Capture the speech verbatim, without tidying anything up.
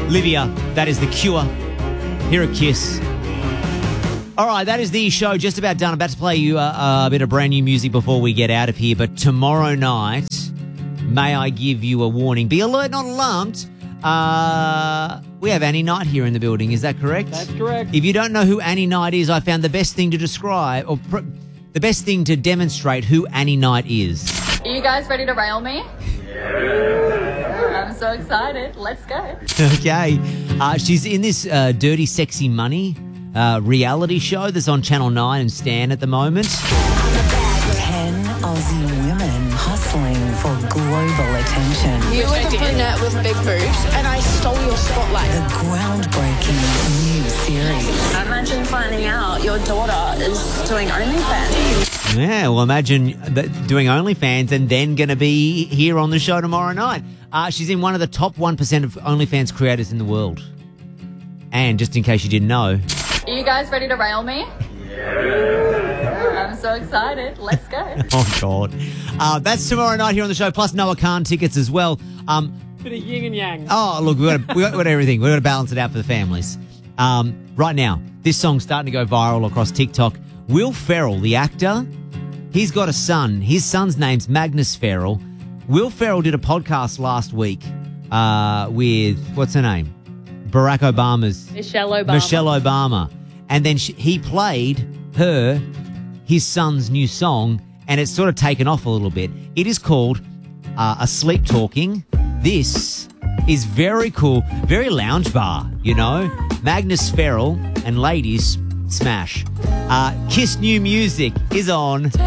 Livia, that is The Cure. Here at Kiss. All right, that is the show just about done. About to play you a, a bit of brand new music before we get out of here. But tomorrow night, may I give you a warning? Be alert, not alarmed. Uh, we have Annie Knight here in the building. Is that correct? That's correct. If you don't know who Annie Knight is, I found the best thing to describe, or pr- the best thing to demonstrate who Annie Knight is. Are you guys ready to rail me? Yeah. I'm so excited. Let's go. Okay. Uh, she's in this uh, Dirty Sexy Money uh, reality show that's on Channel nine and Stan at the moment. Ten Aussie women hustling for global attention. You were the brunette with big boobs, and I stole your spotlight. The groundbreaking new series. Imagine finding out your daughter is doing OnlyFans. Yeah, well, imagine that doing OnlyFans and then going to be here on the show tomorrow night. Uh, she's in one of the top one percent of OnlyFans creators in the world. And just in case you didn't know... Are you guys ready to rail me? Yeah. I'm so excited. Let's go. Oh, God. Uh, that's tomorrow night here on the show, plus Noah Khan tickets as well. Um, Bit of yin and yang. oh, look, we've got, we got, we got everything. We've got to balance it out for the families. Um, right now, this song's starting to go viral across TikTok. Will Ferrell, the actor, he's got a son. His son's name's Magnus Ferrell. Will Ferrell did a podcast last week uh, with, what's her name? Barack Obama's... Michelle Obama. Michelle Obama. And then she, he played her, his son's new song, and it's sort of taken off a little bit. It is called uh, A Sleep Talking. This is very cool, very lounge bar, you know. Magnus Ferrell and ladies smash. Uh, Kiss New Music is on.